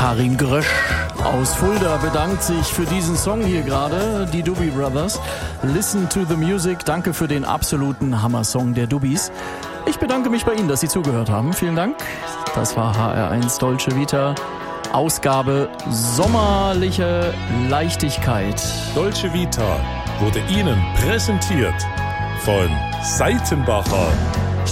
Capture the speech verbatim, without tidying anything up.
Karin Grösch aus Fulda bedankt sich für diesen Song hier gerade, die Doobie Brothers. Listen to the Music. Danke für den absoluten Hammer-Song der Doobies. Ich bedanke mich bei Ihnen, dass Sie zugehört haben. Vielen Dank. Das war H R eins Dolce Vita. Ausgabe Sommerliche Leichtigkeit. Dolce Vita wurde Ihnen präsentiert von Seitenbacher.